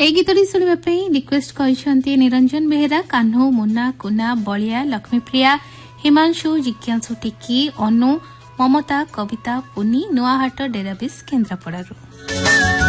এই গীতটি শুଣିବା ପାଇଁ ରିକ୍ୱେଷ୍ଟ କରିଛନ୍ତି ନିରଞ୍ଜନ ବେହେରା, କାହ୍ନୁ, ମୁନା, କୁନା, ବଳିଆ, ଲକ୍ଷ୍ମୀପ୍ରିୟା, ହିମାଂଶୁ, ଜିଜ୍ଞାସୁ ଟିକି, ଅନୁ, ମମତା, କବିତା, ପୁନି, ନୂଆହାଟ, ଡେରାବିଶ, କେନ୍ଦ୍ରାପଡ଼ାରୁ।